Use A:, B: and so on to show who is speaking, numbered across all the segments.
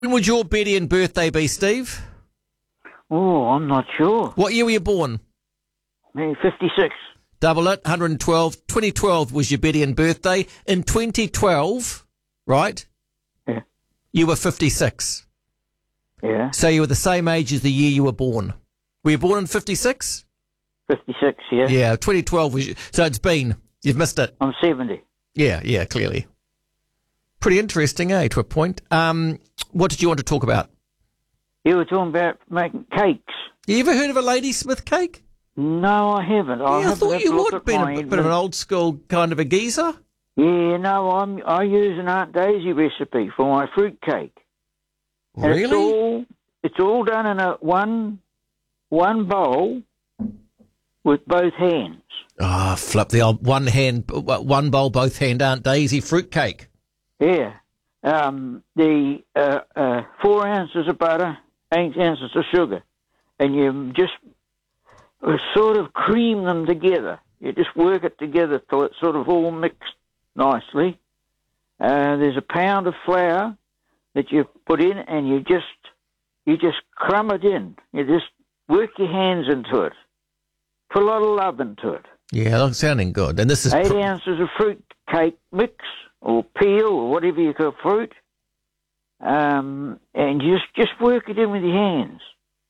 A: When would your Betty birthday be, Steve?
B: Oh, I'm not sure.
A: What year were you born?
B: Me, 56.
A: Double it, 112. 2012 was your Betty birthday. In 2012, right?
B: Yeah.
A: You were 56.
B: Yeah.
A: So you were the same age as the year you were born. Were you born in 56?
B: 56, yeah.
A: Yeah, 2012 was... So it's been... You've missed it.
B: I'm 70.
A: Yeah, clearly. Pretty interesting, to a point. What did you want to talk about?
B: You were talking about making cakes.
A: You ever heard of a Ladysmith cake?
B: No, I haven't.
A: I thought you would. Been a bit of an old school kind of a geezer.
B: Yeah, no, I use an Aunt Daisy recipe for my fruit cake.
A: Really?
B: It's all done in a one bowl with both hands.
A: Ah, flip the old one bowl, both hand Aunt Daisy fruit cake.
B: Yeah. The 4 ounces of butter, 8 ounces of sugar, and you just sort of cream them together. You just work it together till it's sort of all mixed nicely. There's a pound of flour that you put in, and you just crumb it in. You just work your hands into it. Put a lot of love into it.
A: Yeah, that's sounding good. And this is
B: 8 ounces of fruit cake mix, or peel, or whatever you call fruit, and you just work it in with your hands,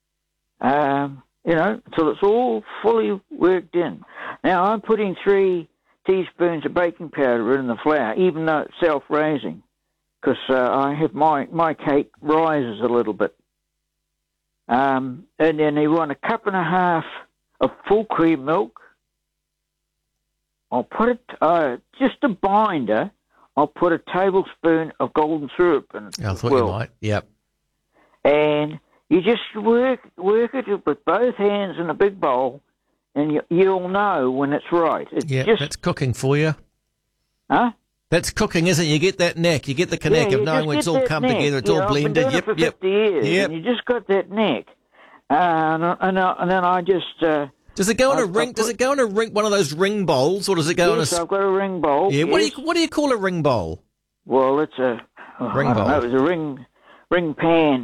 B: till it's all fully worked in. Now, I'm putting 3 teaspoons of baking powder in the flour, even though it's self-raising, because I have my cake rises a little bit. And then you want 1.5 cups of full cream milk. I'll put it, just a binder, I'll put a tablespoon of golden syrup in it.
A: I thought you might, yep.
B: And you just work it with both hands in a big bowl, and you'll know when it's right.
A: That's cooking for you.
B: Huh?
A: That's cooking, isn't it? You get that neck, you get the connect of knowing when it's all come together, it's all blended.
B: I've been doing it for 50 years, and you just got that neck. And then I just...
A: Does it go in a ring? Does it go in a ring? One of those ring bowls, or does it go in a?
B: Yes, I've got a ring bowl.
A: Yeah.
B: Yes.
A: What do you call a ring bowl?
B: Well, it's a
A: ring bowl.
B: It's a ring pan.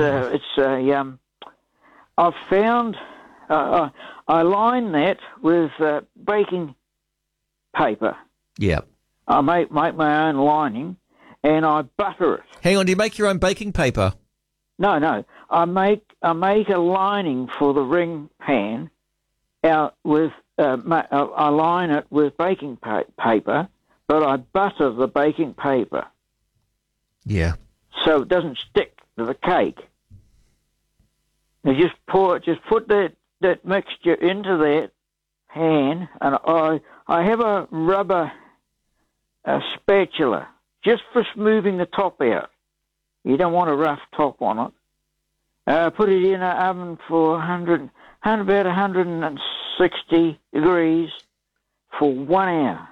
B: I've found. I line that with baking paper.
A: Yeah.
B: I make my own lining, and I butter it.
A: Hang on, do you make your own baking paper?
B: No. I make a lining for the ring pan. Out with I line it with baking paper, but I butter the baking paper.
A: Yeah.
B: So it doesn't stick to the cake. You just put that mixture into that pan, and I have a rubber spatula just for smoothing the top out. You don't want a rough top on it. Put it in an oven for about 160 degrees for 1 hour.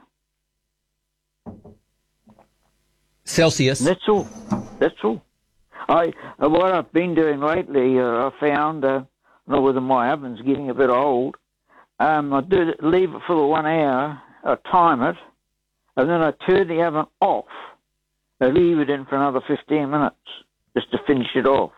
A: Celsius.
B: That's all. What I've been doing lately, I found, I don't know whether my oven's getting a bit old, I leave it for the 1 hour, I time it, and then I turn the oven off. I leave it in for another 15 minutes just to finish it off.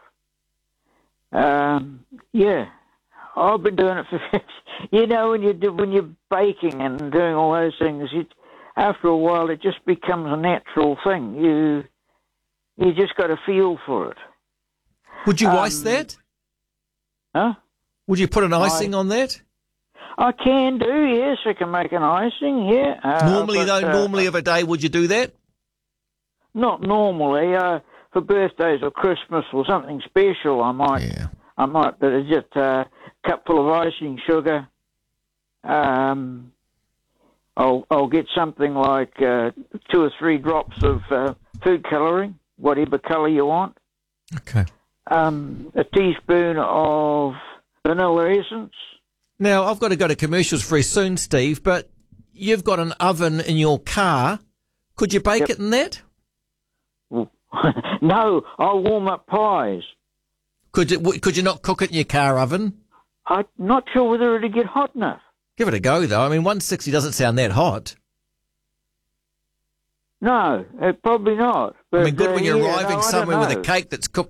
B: Yeah. I've been doing it for, when you're baking and doing all those things, after a while it just becomes a natural thing. You just got a feel for it.
A: Would you ice that?
B: Huh?
A: Would you put an icing on that?
B: I can do, yes. I can make an icing, yeah.
A: Normally of a day, would you do that?
B: Not normally. For birthdays or Christmas or something special, I might.
A: Yeah.
B: But it's just a cupful of icing sugar. I'll get something like 2 or 3 drops of food colouring, whatever colour you want.
A: Okay.
B: A teaspoon of vanilla essence.
A: Now, I've got to go to commercials very soon, Steve, but you've got an oven in your car. Could you bake it in that?
B: No, I'll warm up pies.
A: Could you not cook it in your car oven?
B: I'm not sure whether it'll get hot enough.
A: Give it a go, though. I mean, 160 doesn't sound that hot.
B: No, probably not. But,
A: I mean, good when you're
B: yeah,
A: arriving
B: no, I don't
A: somewhere with a
B: know.
A: cake that's cooked